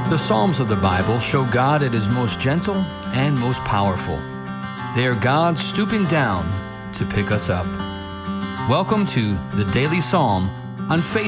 The Psalms of the Bible show God at His most gentle and most powerful. They are God stooping down to pick us up. Welcome to the Daily Psalm on Faith